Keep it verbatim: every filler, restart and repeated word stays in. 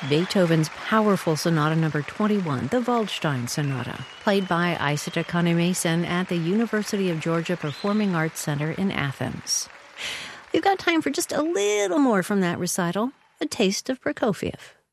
Beethoven's powerful Sonata Number twenty-one, the Waldstein Sonata, played by Isata Kane-Mason at the University of Georgia Performing Arts Center in Athens. We've got time for just a little more from that recital, a taste of Prokofiev.